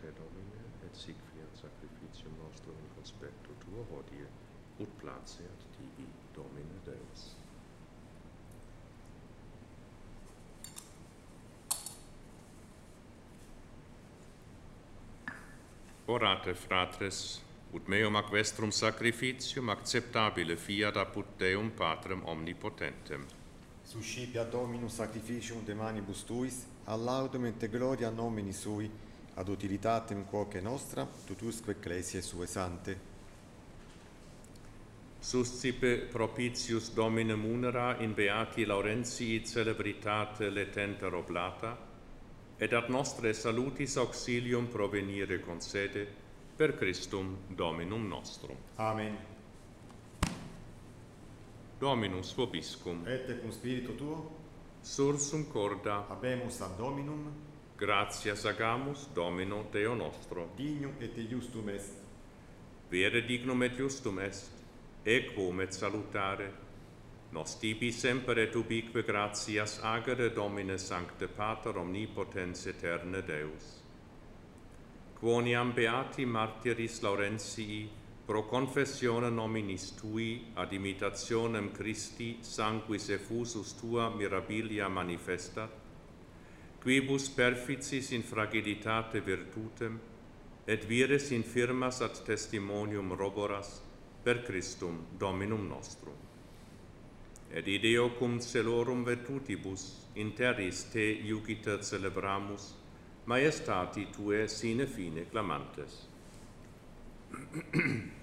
Te Domine, et sic fiat sacrificium nostrum in conspectu Tuo hodie, ut placeat tibi, Domine Deus. Orate, fratres, ut meum ac vestrum sacrificium acceptabile fiat apud Deum Patrem omnipotentem. Suscipiat Dominus sacrificium de manibus Tuis, ad laudem et gloria nomini Sui, ad utilitatem quoque nostra, tutusque ecclesiae Sue sante. Suscipe propitius Domine munera in beati Laurentii celebritate letenter oblata, et ad nostre salutis auxilium provenire concede, per Christum Dominum nostrum. Amen. Dominus vobiscum, Et cum spiritu Tuo, sursum corda, habemus ad Dominum, gratias agamus Domino Deo nostro. dignum et justum est. Vere dignum et justum est, equum et salutare, nos tibi semper et ubique gratias agere Domine Sancte Pater omnipotens aeterne Deus. Quoniam beati martyris Laurentii pro confessione nominis Tui ad imitationem Christi sanguis effusus Tua mirabilia manifestat, quibus perficis in fragilitate virtutem et vires infirmas ad testimonium roboras per Christum Dominum nostrum. Et ideo cum celorum virtutibus in terris Te iugiter celebramus, Maestati Tuae sine fine clamantes.